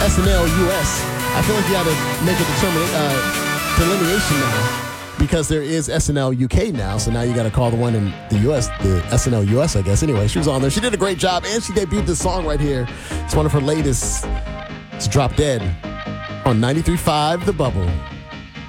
SNL US. I feel like you got to make a delineation now because there is SNL UK now. So now you got to call the one in the US, the SNL US, I guess. Anyway, she was on there. She did a great job, and she debuted this song right here. It's one of her latest. It's Drop Dead on 93.5 The Bubble.